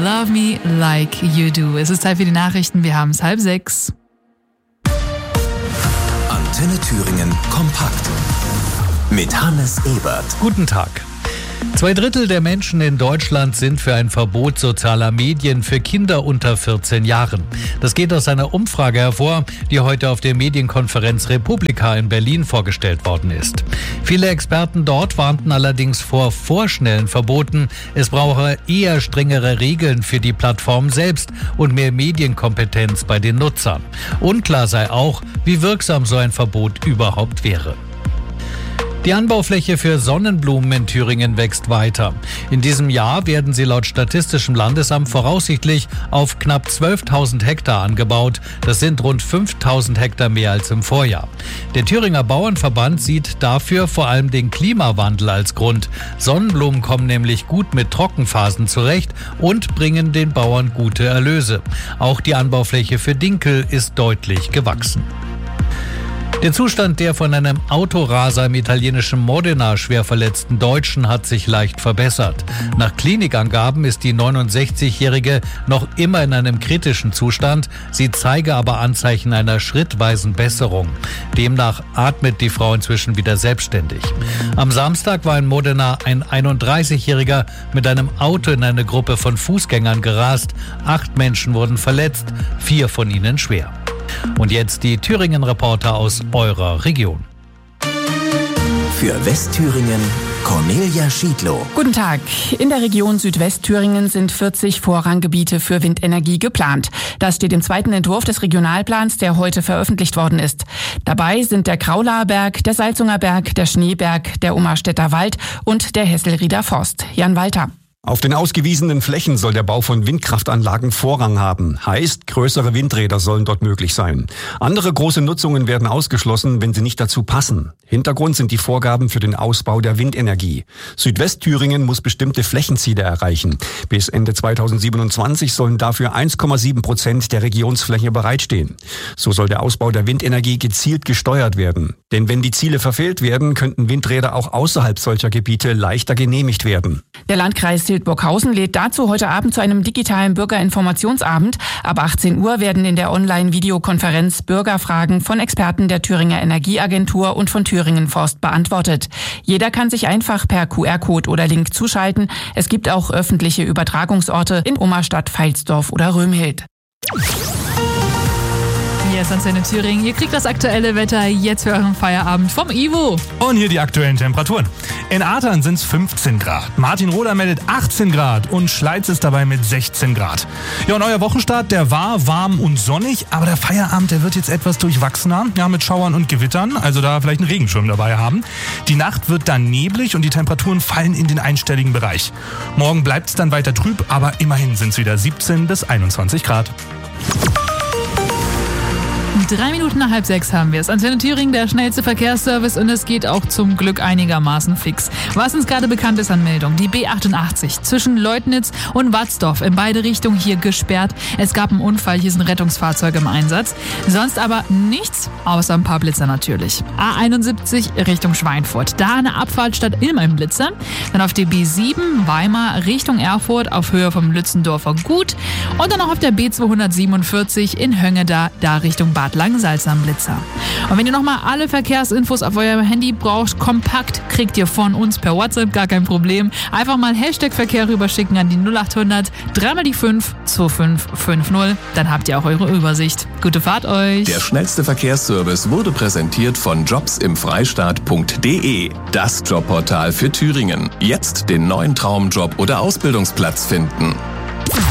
Love Me Like You Do. Es ist Zeit für die Nachrichten, wir haben es 5:30. Antenne Thüringen kompakt mit Hannes Ebert. Guten Tag. 2/3 der Menschen in Deutschland sind für ein Verbot sozialer Medien für Kinder unter 14 Jahren. Das geht aus einer Umfrage hervor, die heute auf der Medienkonferenz Republika in Berlin vorgestellt worden ist. Viele Experten dort warnten allerdings vor vorschnellen Verboten. Es brauche eher strengere Regeln für die Plattform selbst und mehr Medienkompetenz bei den Nutzern. Unklar sei auch, wie wirksam so ein Verbot überhaupt wäre. Die Anbaufläche für Sonnenblumen in Thüringen wächst weiter. In diesem Jahr werden sie laut Statistischem Landesamt voraussichtlich auf knapp 12.000 Hektar angebaut. Das sind rund 5.000 Hektar mehr als im Vorjahr. Der Thüringer Bauernverband sieht dafür vor allem den Klimawandel als Grund. Sonnenblumen kommen nämlich gut mit Trockenphasen zurecht und bringen den Bauern gute Erlöse. Auch die Anbaufläche für Dinkel ist deutlich gewachsen. Der Zustand der von einem Autoraser im italienischen Modena schwer verletzten Deutschen hat sich leicht verbessert. Nach Klinikangaben ist die 69-Jährige noch immer in einem kritischen Zustand. Sie zeige aber Anzeichen einer schrittweisen Besserung. Demnach atmet die Frau inzwischen wieder selbstständig. Am Samstag war in Modena ein 31-Jähriger mit einem Auto in eine Gruppe von Fußgängern gerast. 8 Menschen wurden verletzt, 4 von ihnen schwer. Und jetzt die Thüringen-Reporter aus eurer Region. Für Westthüringen Cornelia Schiedlow. Guten Tag. In der Region Südwestthüringen sind 40 Vorranggebiete für Windenergie geplant. Das steht im zweiten Entwurf des Regionalplans, der heute veröffentlicht worden ist. Dabei sind der Kraulaer Berg, der Salzunger Berg, der Schneeberg, der Ummerstädter Wald und der Hesselrieder Forst. Jan Walter. Auf den ausgewiesenen Flächen soll der Bau von Windkraftanlagen Vorrang haben. Heißt, größere Windräder sollen dort möglich sein. Andere große Nutzungen werden ausgeschlossen, wenn sie nicht dazu passen. Hintergrund sind die Vorgaben für den Ausbau der Windenergie. Südwestthüringen muss bestimmte Flächenziele erreichen. Bis Ende 2027 sollen dafür 1,7% der Regionsfläche bereitstehen. So soll der Ausbau der Windenergie gezielt gesteuert werden. Denn wenn die Ziele verfehlt werden, könnten Windräder auch außerhalb solcher Gebiete leichter genehmigt werden. Der Landkreis Hildburghausen lädt dazu heute Abend zu einem digitalen Bürgerinformationsabend. Ab 18 Uhr werden in der Online-Videokonferenz Bürgerfragen von Experten der Thüringer Energieagentur und von Thüringen Forst beantwortet. Jeder kann sich einfach per QR-Code oder Link zuschalten. Es gibt auch öffentliche Übertragungsorte in Ummerstadt, Veitsdorf oder Römhild. Hier ist Antenne Thüringen. Ihr kriegt das aktuelle Wetter jetzt für euren Feierabend vom Ivo. Und hier die aktuellen Temperaturen. In Athern sind es 15 Grad. Martinroda meldet 18 Grad und Schleiz ist dabei mit 16 Grad. Ja, und euer Wochenstart, der war warm und sonnig, aber der Feierabend, der wird jetzt etwas durchwachsener, ja, mit Schauern und Gewittern, also da vielleicht einen Regenschirm dabei haben. Die Nacht wird dann neblig und die Temperaturen fallen in den einstelligen Bereich. Morgen bleibt es dann weiter trüb, aber immerhin sind es wieder 17 bis 21 Grad. 3 Minuten nach 5:30 haben wir es. Antenne Thüringen, der schnellste Verkehrsservice, und es geht auch zum Glück einigermaßen fix. Was uns gerade bekannt ist an Meldung: die B88 zwischen Leutnitz und Watzdorf in beide Richtungen hier gesperrt. Es gab einen Unfall, hier sind Rettungsfahrzeuge im Einsatz. Sonst aber nichts, außer ein paar Blitzer natürlich. A71 Richtung Schweinfurt, da eine Abfahrt statt immer im Blitzer. Dann auf der B7 Weimar Richtung Erfurt auf Höhe vom Lützendorfer Gut. Und dann noch auf der B247 in Hönge da Richtung Bad Langensalza am Blitzer. Und wenn ihr nochmal alle Verkehrsinfos auf eurem Handy braucht, kompakt, kriegt ihr von uns per WhatsApp, gar kein Problem. Einfach mal #Verkehr rüberschicken an die 0800 3 die 5 2550. Dann habt ihr auch eure Übersicht. Gute Fahrt euch! Der schnellste Verkehrsservice wurde präsentiert von jobsimfreistaat.de. Das Jobportal für Thüringen. Jetzt den neuen Traumjob oder Ausbildungsplatz finden.